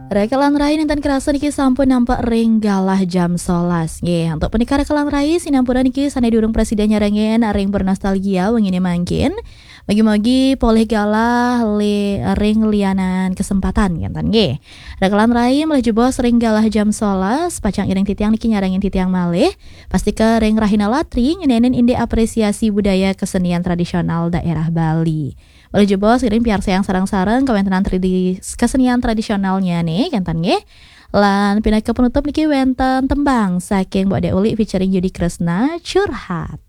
Rekalan rai nintan kerasa niki sampun nampak ring galah jam 11. Nggih, untuk penikah rekalan rai sinampuran niki sana diurung presiden nyarengen ring bernostalgia wengine mangkin. Bagi-bagi poleh galah ring lianan kesempatan ngenten nggih. Rekalan rai melaju bos ring galah jam 11 pacang ireng titiang niki nyarengin titiang malih. Pasti ke ring rahina latri ngenenen inde apresiasi budaya kesenian tradisional daerah Bali. Boleh bos kirim piar sayang sarang-sarang kawentenan kesenian tradisionalnya nih kenten nggih. Lan pindah ke penutup niki wenten tembang saking Mbak De Uli featuring Yudi Kresna Curhat.